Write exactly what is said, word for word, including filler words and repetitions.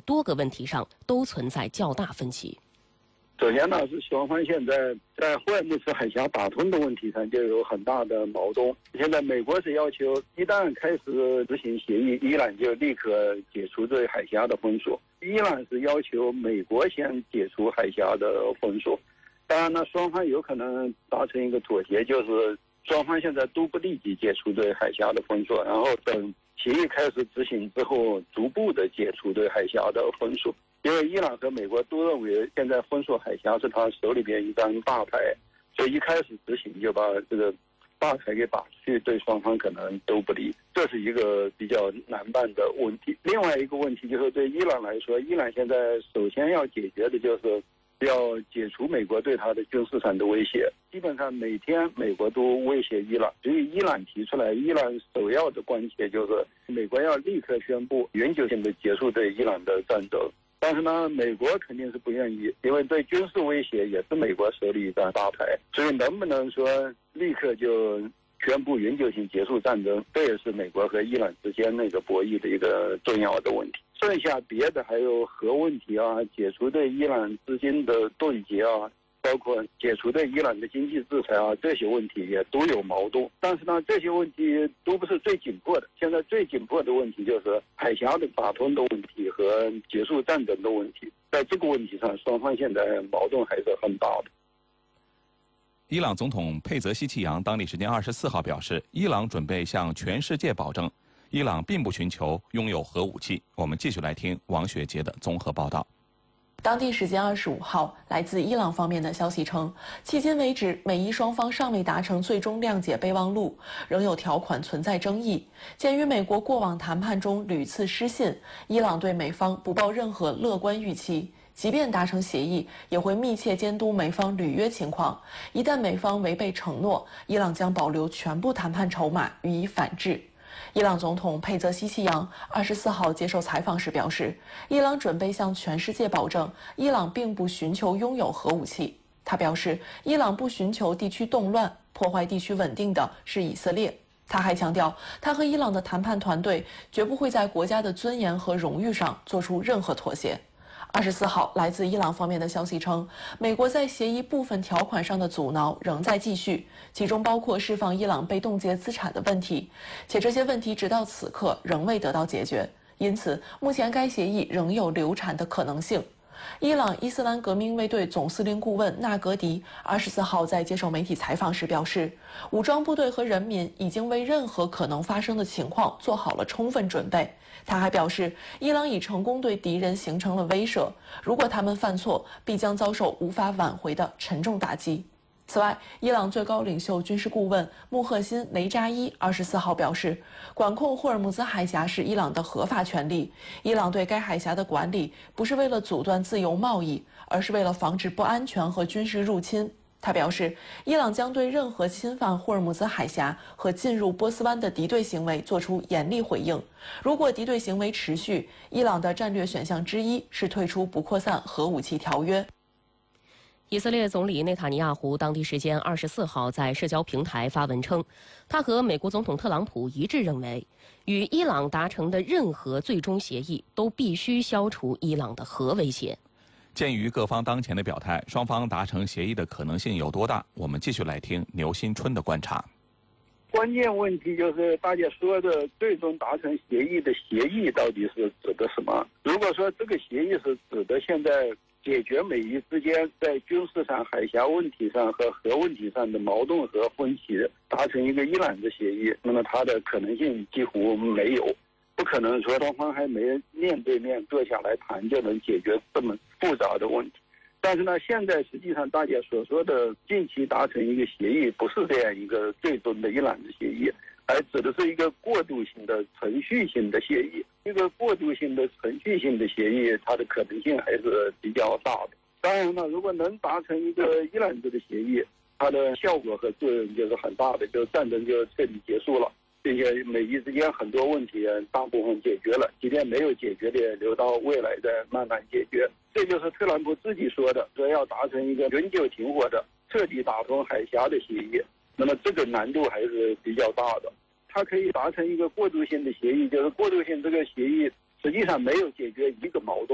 多个问题上都存在较大分歧。 首先呢，是双方现在在霍尔木兹海峡打通的问题上就有很大的矛盾。现在美国是要求一旦开始执行协议，伊朗就立刻解除对海峡的封锁；伊朗是要求美国先解除海峡的封锁。当然呢，双方有可能达成一个妥协，就是双方现在都不立即解除对海峡的封锁，然后等协议开始执行之后，逐步的解除对海峡的封锁。因为伊朗和美国都认为现在封锁海峡是他手里边一张大牌，所以一开始执行就把这个大牌给打出去，对双方可能都不利，这是一个比较难办的问题。另外一个问题就是对伊朗来说，伊朗现在首先要解决的就是要解除美国对他的军事上的威胁。基本上每天美国都威胁伊朗，所以伊朗提出来，伊朗首要的关切就是美国要立刻宣布永久性的结束对伊朗的战争。但是呢，美国肯定是不愿意，因为对军事威胁也是美国手里一张大牌，所以能不能说立刻就宣布永久性结束战争，这也是美国和伊朗之间那个博弈的一个重要的问题。剩下别的还有核问题啊，解除对伊朗资金的冻结啊，包括解除对伊朗的经济制裁啊，这些问题也都有矛盾。但是呢，这些问题都不是最紧迫的。现在最紧迫的问题就是海峡的打通的问题和结束战争的问题。在这个问题上，双方现在矛盾还是很大的。 伊朗总统佩泽希奇扬当地时间二十四号表示，伊朗准备向全世界保证，伊朗并不寻求拥有核武器。我们继续来听王雪杰的综合报道。 当地时间二十五号，来自伊朗方面的消息称，迄今为止，美伊双方尚未达成最终谅解备忘录，仍有条款存在争议。鉴于美国过往谈判中屡次失信，伊朗对美方不抱任何乐观预期。即便达成协议，也会密切监督美方履约情况。一旦美方违背承诺，伊朗将保留全部谈判筹码予以反制。伊朗总统佩泽希奇扬二十四号接受采访时表示，伊朗准备向全世界保证，伊朗并不寻求拥有核武器。他表示，伊朗不寻求地区动乱，破坏地区稳定的是以色列。他还强调，他和伊朗的谈判团队绝不会在国家的尊严和荣誉上做出任何妥协。二十四号，来自伊朗方面的消息称，美国在协议部分条款上的阻挠仍在继续，其中包括释放伊朗被冻结资产的问题，且这些问题直到此刻仍未得到解决，因此目前该协议仍有流产的可能性。伊朗伊斯兰革命卫队总司令顾问纳格迪二十四号在接受媒体采访时表示，武装部队和人民已经为任何可能发生的情况做好了充分准备。他还表示，伊朗已成功对敌人形成了威慑，如果他们犯错，必将遭受无法挽回的沉重打击。此外，伊朗最高领袖军事顾问穆赫辛·雷扎伊二十四号表示，管控霍尔木兹海峡是伊朗的合法权利。伊朗对该海峡的管理不是为了阻断自由贸易，而是为了防止不安全和军事入侵。他表示，伊朗将对任何侵犯霍尔木兹海峡和进入波斯湾的敌对行为做出严厉回应。如果敌对行为持续，伊朗的战略选项之一是退出不扩散核武器条约。 以色列总理内塔尼亚胡当地时间二十四号在社交平台发文称，他和美国总统特朗普一致认为，与伊朗达成的任何最终协议都必须消除伊朗的核威胁。 鉴于各方当前的表态，双方达成协议的可能性有多大？我们继续来听牛新春的观察。 关键问题就是大家说的最终达成协议的协议到底是指的什么？如果说这个协议是指的现在解决美伊之间在军事上、海峡问题上和核问题上的矛盾和分歧，达成一个伊朗的协议，那么它的可能性几乎没有，不可能说双方还没面对面坐下来谈就能解决这么复杂的问题。但是呢，现在实际上大家所说的近期达成一个协议，不是这样一个最终的伊朗的协议，而指的是一个过渡性的程序性的协议。一个过渡性的程序性的协议，它的可能性还是比较大的。当然了，如果能达成一个伊朗制的协议，它的效果和作用就是很大的，就是战争就彻底结束了，并且美伊之间很多问题大部分解决了，即便没有解决的，留到未来再慢慢解决。这就是特朗普自己说的，说要达成一个永久停火的、彻底打通海峡的协议。那么这个难度还是比较大的。它可以达成一个过渡性的协议，就是过渡性这个协议实际上没有解决一个矛盾。